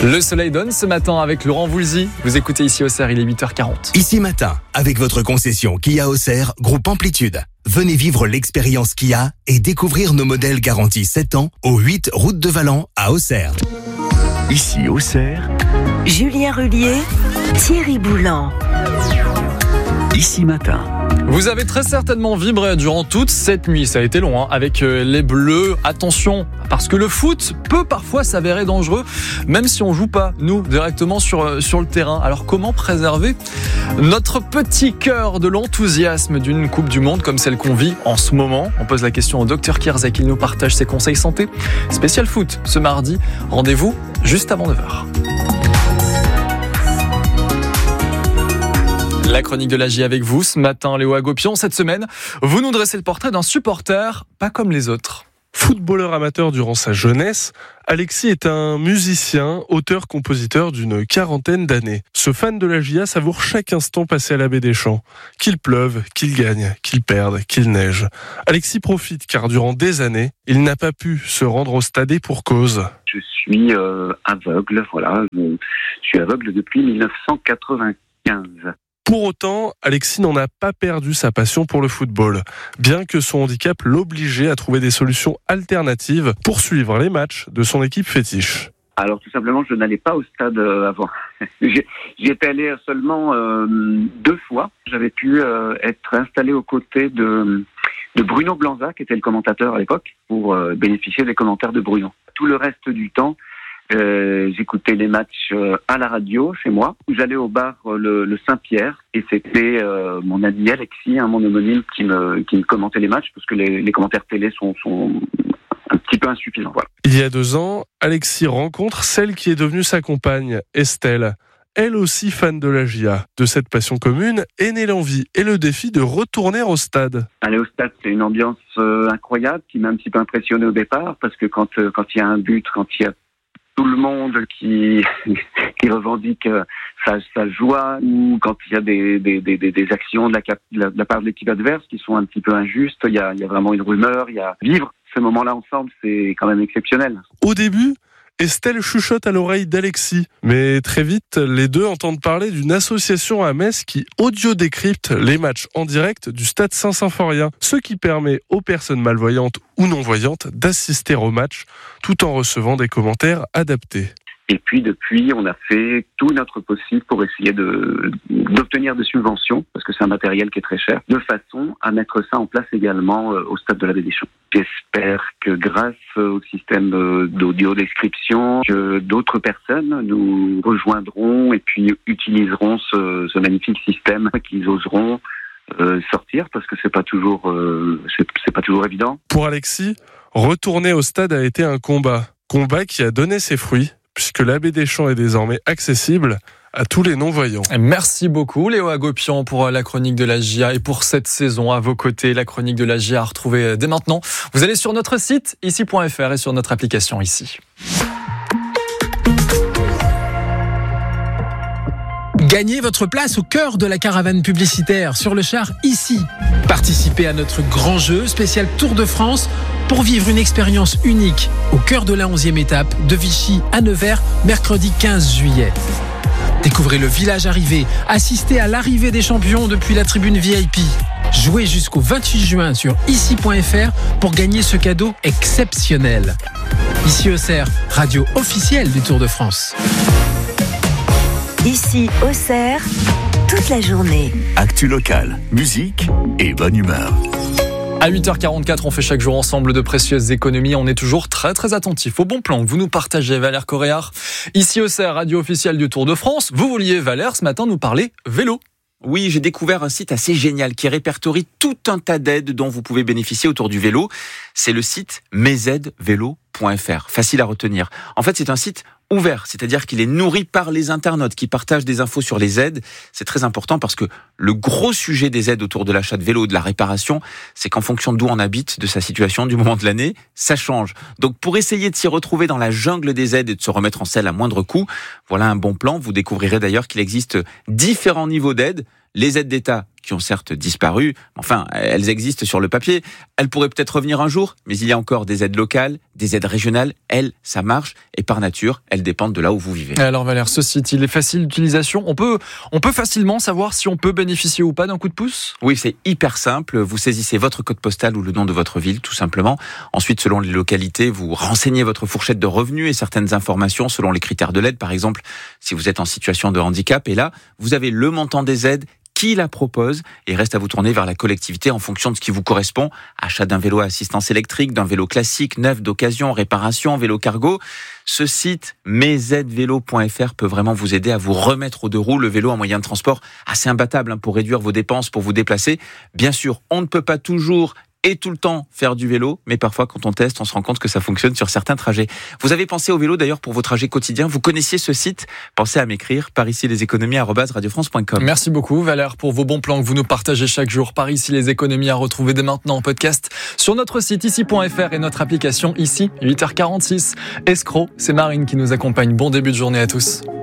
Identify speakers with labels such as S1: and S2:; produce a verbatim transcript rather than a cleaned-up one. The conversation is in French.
S1: Le soleil donne ce matin avec Laurent Voulzy. Vous écoutez Ici Auxerre, il est huit heures quarante.
S2: Ici Matin, avec votre concession Kia Auxerre, groupe Amplitude. Venez vivre l'expérience Kia et découvrir nos modèles garantis sept ans au huit route de Valent à Auxerre.
S3: Ici Auxerre,
S4: Julien Rullier, Thierry Boulan.
S3: Ici Matin.
S1: Vous avez très certainement vibré durant toute cette nuit, ça a été long, hein, avec les Bleus. Attention, parce que le foot peut parfois s'avérer dangereux, même si on joue pas, nous, directement sur, sur le terrain. Alors comment préserver notre petit cœur de l'enthousiasme d'une Coupe du Monde comme celle qu'on vit en ce moment? On pose la question au docteur Kierzek, il nous partage ses conseils santé. Spécial foot ce mardi, rendez-vous juste avant neuf heures. La chronique de l'A J avec vous ce matin, Léo Agopian. Cette semaine, vous nous dressez le portrait d'un supporter pas comme les autres.
S5: Footballeur amateur durant sa jeunesse, Alexis est un musicien, auteur-compositeur d'une quarantaine d'années. Ce fan de la J A savoure chaque instant passé à la Baie des Champs. Qu'il pleuve, qu'il gagne, qu'il perde, qu'il neige. Alexis profite car durant des années, il n'a pas pu se rendre au stade et pour cause.
S6: Je suis euh, aveugle, voilà. Je suis aveugle depuis dix-neuf cent quatre-vingt-quinze.
S5: Pour autant, Alexis n'en a pas perdu sa passion pour le football, bien que son handicap l'obligeait à trouver des solutions alternatives pour suivre les matchs de son équipe fétiche.
S6: Alors tout simplement, je n'allais pas au stade euh, avant. J'y étais allé seulement euh, deux fois. J'avais pu euh, être installé aux côtés de, de Bruno Blanza, qui était le commentateur à l'époque, pour euh, bénéficier des commentaires de Bruno. Tout le reste du temps, Euh, j'écoutais les matchs euh, à la radio chez moi. J'allais au bar euh, le, le Saint-Pierre et c'était euh, mon ami Alexis, hein, mon homonyme, qui me qui me commentait les matchs parce que les, les commentaires télé sont, sont un petit peu insuffisants. Voilà.
S5: Il y a deux ans, Alexis rencontre celle qui est devenue sa compagne, Estelle. Elle aussi fan de la J A. De cette passion commune est née l'envie et le défi de retourner au stade.
S6: Aller au stade, c'est une ambiance euh, incroyable qui m'a un petit peu impressionné au départ parce que quand euh, quand il y a un but, quand il y a tout le monde qui qui revendique sa, sa joie, ou quand il y a des des des, des actions de la, de la part de l'équipe adverse qui sont un petit peu injustes, il y a il y a vraiment une rumeur, il y a vivre ce moment-là ensemble, c'est quand même exceptionnel.
S5: Au début, Estelle chuchote à l'oreille d'Alexis, mais très vite, les deux entendent parler d'une association à Metz qui audio-décrypte les matchs en direct du stade Saint-Symphorien, ce qui permet aux personnes malvoyantes ou non-voyantes d'assister au match tout en recevant des commentaires adaptés.
S6: Et puis depuis, on a fait tout notre possible pour essayer de, d'obtenir des subventions, parce que c'est un matériel qui est très cher, de façon à mettre ça en place également au stade de la Baie des Champs. J'espère que grâce au système d'audio description, que d'autres personnes nous rejoindront et puis utiliseront ce, ce magnifique système, qu'ils oseront euh, sortir, parce que c'est pas toujours, euh, c'est, c'est pas toujours évident.
S5: Pour Alexis, retourner au stade a été un combat, combat qui a donné ses fruits, puisque la Baie des Champs est désormais accessible à tous les non-voyants.
S1: Merci beaucoup Léo Agopian pour la chronique de la J A et pour cette saison à vos côtés. La chronique de la J A à retrouver dès maintenant. Vous allez sur notre site ici point f r et sur notre application Ici.
S7: Gagnez votre place au cœur de la caravane publicitaire sur le char Ici. Participez à notre grand jeu spécial Tour de France pour vivre une expérience unique au cœur de la onzième étape de Vichy à Nevers, mercredi quinze juillet. Découvrez le village arrivé, assistez à l'arrivée des champions depuis la tribune V I P. Jouez jusqu'au vingt-huit juin sur ici point f r pour gagner ce cadeau exceptionnel. Ici Auxerre, radio officielle du Tour de France.
S4: Ici Auxerre, toute la journée.
S3: Actu locale, musique et bonne humeur.
S1: À huit heures quarante-quatre, on fait chaque jour ensemble de précieuses économies. On est toujours très très attentifs au bon plan que vous nous partagez, Valère Coréard. Ici Auxerre, radio officielle du Tour de France. Vous vouliez, Valère, ce matin nous parler vélo.
S8: Oui, j'ai découvert un site assez génial qui répertorie tout un tas d'aides dont vous pouvez bénéficier autour du vélo. C'est le site mes aides vélo point f r. Facile à retenir. En fait, c'est un site ouvert, c'est-à-dire qu'il est nourri par les internautes qui partagent des infos sur les aides. C'est très important parce que le gros sujet des aides autour de l'achat de vélo, de la réparation, c'est qu'en fonction d'où on habite, de sa situation, du moment de l'année, ça change. Donc pour essayer de s'y retrouver dans la jungle des aides et de se remettre en selle à moindre coût, voilà un bon plan. Vous découvrirez d'ailleurs qu'il existe différents niveaux d'aides. Les aides d'État qui ont certes disparu, enfin, elles existent sur le papier. Elles pourraient peut-être revenir un jour, mais il y a encore des aides locales, des aides régionales. Elles, ça marche, et par nature, elles dépendent de là où vous vivez.
S1: Alors Valère, ce site, il est facile d'utilisation. On peut, on peut facilement savoir si on peut bénéficier ou pas d'un coup de pouce ?
S8: Oui, c'est hyper simple. Vous saisissez votre code postal ou le nom de votre ville, tout simplement. Ensuite, selon les localités, vous renseignez votre fourchette de revenus et certaines informations selon les critères de l'aide. Par exemple, si vous êtes en situation de handicap. Et là, vous avez le montant des aides, qui la propose, et reste à vous tourner vers la collectivité en fonction de ce qui vous correspond. Achat d'un vélo à assistance électrique, d'un vélo classique, neuf, d'occasion, réparation, vélo cargo. Ce site mes aides vélo point f r peut vraiment vous aider à vous remettre aux deux roues. Le vélo, un moyen de transport assez imbattable hein, pour réduire vos dépenses, pour vous déplacer. Bien sûr, on ne peut pas toujours et tout le temps faire du vélo, mais parfois quand on teste, on se rend compte que ça fonctionne sur certains trajets. Vous avez pensé au vélo d'ailleurs pour vos trajets quotidiens, vous connaissiez ce site, pensez à m'écrire par ici les économies arobase radio france point com.
S1: Merci beaucoup Valère pour vos bons plans que vous nous partagez chaque jour. Par ici les économies à retrouver dès maintenant en podcast sur notre site ici point f r et notre application ici, huit heures quarante-six. Escroc, c'est Marine qui nous accompagne. Bon début de journée à tous.